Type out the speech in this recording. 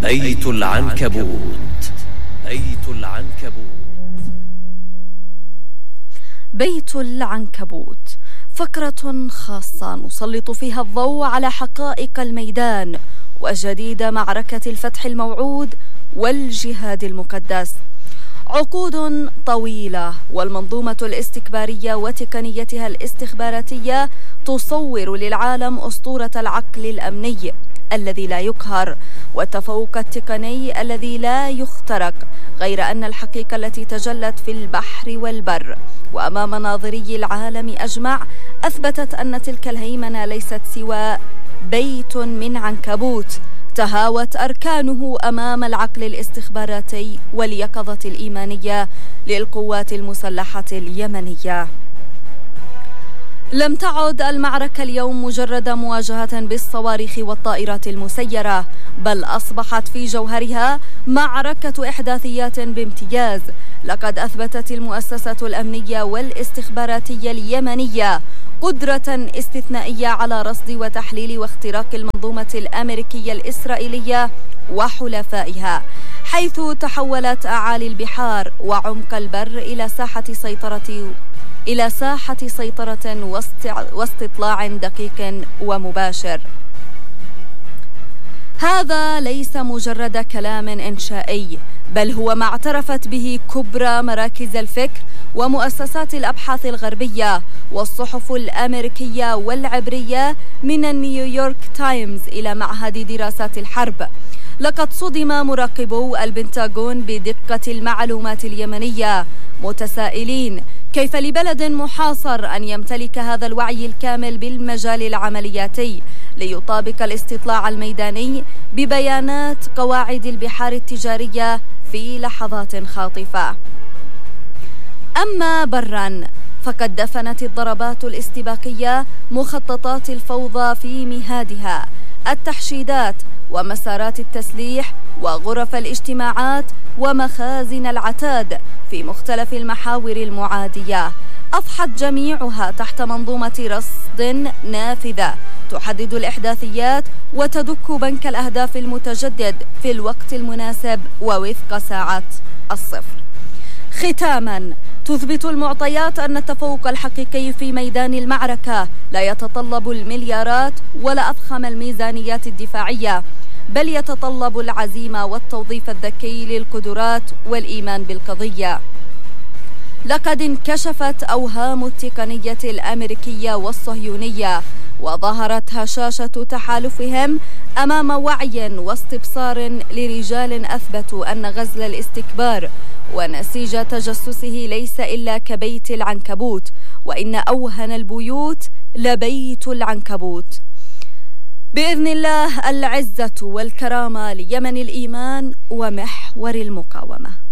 بيت العنكبوت. بيت العنكبوت. بيت العنكبوت، فقرة خاصة نسلط فيها الضوء على حقائق الميدان وجديد معركة الفتح الموعود والجهاد المقدس. عقود طويلة والمنظومة الاستكبارية وتقنيتها الاستخباراتية تصور للعالم أسطورة العقل الأمني الذي لا يقهر والتفوق التقني الذي لا يخترق، غير أن الحقيقة التي تجلت في البحر والبر وأمام ناظري العالم أجمع أثبتت أن تلك الهيمنة ليست سوى بيت من عنكبوت تهاوت أركانه أمام العقل الاستخباراتي واليقظة الإيمانية للقوات المسلحة اليمنية. لم تعد المعركة اليوم مجرد مواجهة بالصواريخ والطائرات المسيرة، بل أصبحت في جوهرها معركة إحداثيات بامتياز. لقد أثبتت المؤسسة الأمنية والاستخباراتية اليمنية قدرة استثنائية على رصد وتحليل واختراق المنظومة الأمريكية الإسرائيلية وحلفائها، حيث تحولت أعالي البحار وعمق البر إلى ساحة سيطرة واستطلاع دقيق ومباشر. هذا ليس مجرد كلام إنشائي، بل هو ما اعترفت به كبرى مراكز الفكر ومؤسسات الأبحاث الغربية والصحف الأمريكية والعبرية من نيويورك تايمز إلى معهد دراسات الحرب. لقد صدم مراقبو البنتاغون بدقة المعلومات اليمنية، متسائلين كيف لبلد محاصر أن يمتلك هذا الوعي الكامل بالمجال العملياتي ليطابق الاستطلاع الميداني ببيانات قواعد البحار التجارية في لحظات خاطفة. أما برا فقد دفنت الضربات الاستباقية مخططات الفوضى في مهادها، التحشيدات ومسارات التسليح وغرف الاجتماعات ومخازن العتاد في مختلف المحاور المعادية. أضحت جميعها تحت منظومة رصد نافذة تحدد الإحداثيات وتدك بنك الأهداف المتجدد في الوقت المناسب ووفق ساعة الصفر. ختاما، تثبت المعطيات أن التفوق الحقيقي في ميدان المعركة لا يتطلب المليارات ولا أضخم الميزانيات الدفاعية، بل يتطلب العزيمة والتوظيف الذكي للقدرات والإيمان بالقضية. لقد انكشفت أوهام التقنية الأمريكية والصهيونية، وظهرت هشاشة تحالفهم أمام وعي واستبصار لرجال أثبتوا أن غزل الاستكبار ونسيج تجسسه ليس إلا كبيت العنكبوت، وإن أوهن البيوت لبيت العنكبوت. بإذن الله العزة والكرامة ليمن الإيمان ومحور المقاومة.